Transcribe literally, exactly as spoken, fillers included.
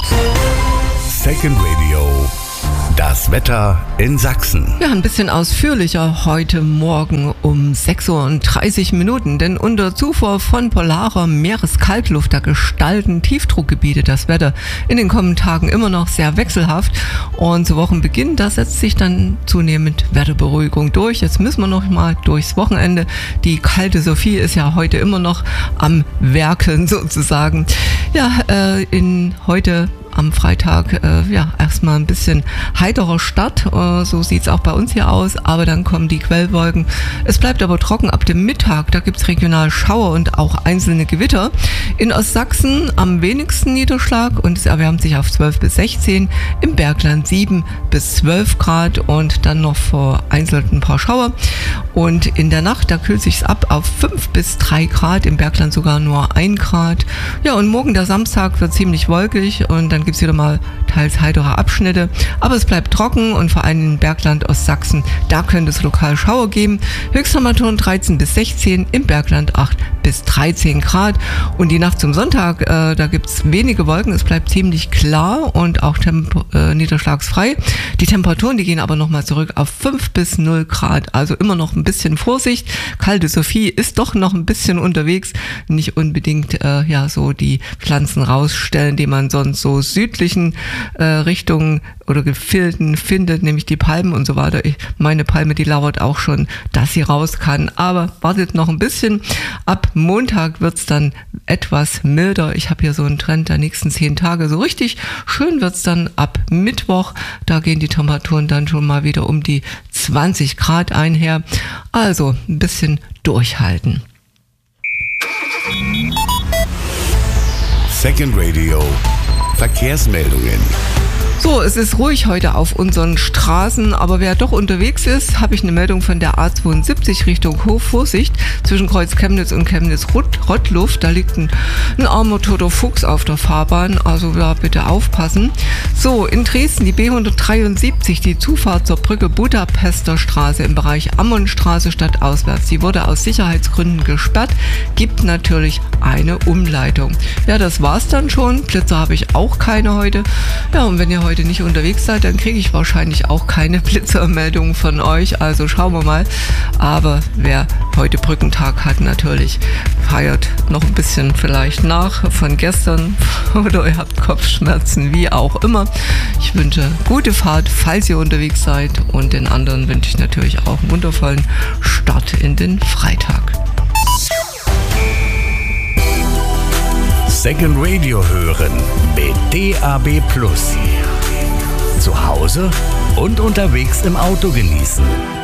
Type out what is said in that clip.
Second Radio. Das Wetter in Sachsen. Ja, ein bisschen ausführlicher heute Morgen um sechs Uhr dreißig Minuten, denn unter Zufuhr von polarer Meereskaltluft, da gestalten Tiefdruckgebiete das Wetter in den kommenden Tagen immer noch sehr wechselhaft und zu Wochenbeginn, da setzt sich dann zunehmend Wetterberuhigung durch. Jetzt müssen wir noch mal durchs Wochenende. Die kalte Sophie ist ja heute immer noch am Werkeln sozusagen. Ja, äh, in heute am Freitag, äh, ja, erstmal ein bisschen heiterer Start, äh, so sieht's auch bei uns hier aus, aber dann kommen die Quellwolken. Es bleibt aber trocken ab dem Mittag, da gibt's regional Schauer und auch einzelne Gewitter. In Ostsachsen am wenigsten Niederschlag und es erwärmt sich auf zwölf bis sechzehn, im Bergland sieben bis zwölf Grad und dann noch vereinzelt ein paar Schauer. Und in der Nacht, da kühlt sich's ab auf fünf bis drei Grad, im Bergland sogar nur ein Grad. Ja, und morgen der Samstag wird ziemlich wolkig und dann gibt es wieder mal teils heitere Abschnitte, aber es bleibt trocken und vor allem im Bergland Ostsachsen, da könnte es lokal Schauer geben. Höchsttemperaturen dreizehn bis sechzehn, im Bergland acht bis dreizehn Grad und die Nacht zum Sonntag, äh, da gibt es wenige Wolken, es bleibt ziemlich klar und auch temp- äh, niederschlagsfrei. Die Temperaturen, die gehen aber nochmal zurück auf fünf bis null Grad, also immer noch ein bisschen Vorsicht. Kalte Sophie ist doch noch ein bisschen unterwegs, nicht unbedingt äh, ja so die Pflanzen rausstellen, die man sonst so südlichen äh, Richtungen oder Gefilden findet, nämlich die Palmen und so weiter. Ich, meine Palme, die lauert auch schon, dass sie raus kann, aber wartet noch ein bisschen. Ab Montag wird's dann etwas milder. Ich habe hier so einen Trend der nächsten zehn Tage. So richtig schön wird's dann ab Mittwoch. Da gehen die Temperaturen dann schon mal wieder um die zwanzig Grad einher. Also ein bisschen durchhalten. Second Radio. Verkehrsmeldungen. So, es ist ruhig heute auf unseren Straßen, aber wer doch unterwegs ist, habe ich eine Meldung von der A zweiundsiebzig Richtung Hof. Vorsicht, zwischen Kreuz Chemnitz und Chemnitz-Rottluft, da liegt ein, ein armer toter Fuchs auf der Fahrbahn, also ja, bitte aufpassen. So, in Dresden die B hundertdreiundsiebzig, die Zufahrt zur Brücke Budapester Straße im Bereich Ammonstraße stadtauswärts. Die wurde aus Sicherheitsgründen gesperrt, gibt natürlich eine Umleitung. Ja, das war's dann schon. Blitzer habe ich auch keine heute. Ja, und wenn ihr heute nicht unterwegs seid, dann kriege ich wahrscheinlich auch keine Blitzermeldungen von euch, also schauen wir mal. Aber wer heute Brückentag hat, natürlich feiert noch ein bisschen vielleicht nach von gestern oder ihr habt Kopfschmerzen, wie auch immer. Ich wünsche gute Fahrt, falls ihr unterwegs seid, und den anderen wünsche ich natürlich auch einen wundervollen Start in den Freitag. Second Radio hören mit D A B Plus. Zu Hause und unterwegs im Auto genießen.